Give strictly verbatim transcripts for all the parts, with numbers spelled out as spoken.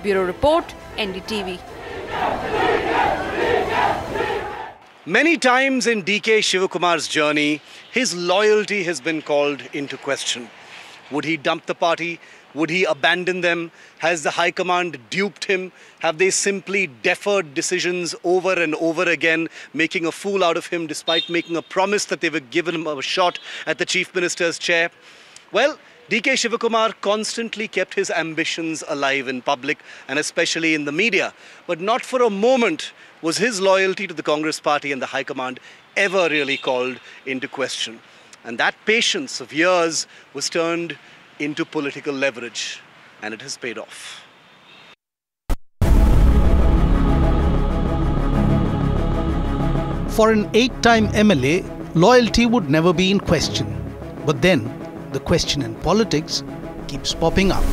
Bureau Report, N D T V. Many times in D K Shivakumar's journey, his loyalty has been called into question. Would he dump the party? Would he abandon them? Has the High Command duped him? Have they simply deferred decisions over and over again, making a fool out of him despite making a promise that they were giving him a shot at the Chief Minister's chair? Well, D K Shivakumar constantly kept his ambitions alive in public and especially in the media. But not for a moment was his loyalty to the Congress party and the High Command ever really called into question. And that patience of years was turned into political leverage, and it has paid off. For an eight-time M L A, loyalty would never be in question. But then, the question in politics keeps popping up.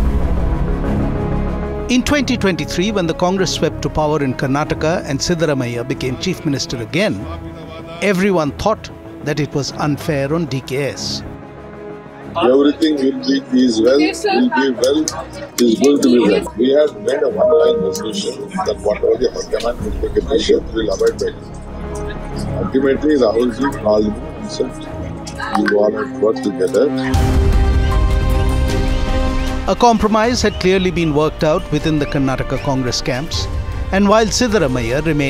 In twenty twenty-three, when the Congress swept to power in Karnataka and Siddaramaiah became Chief Minister again, everyone thought that it was unfair on D K S. Everything will be is well, will be well, is going to be well. We have made a one-line resolution that whatever the High Command will take a decision, we will abide by it. Ultimately, Rahul ji called me and said, we want to work together. A compromise had clearly been worked out within the Karnataka Congress camps, and while Siddaramaiah remained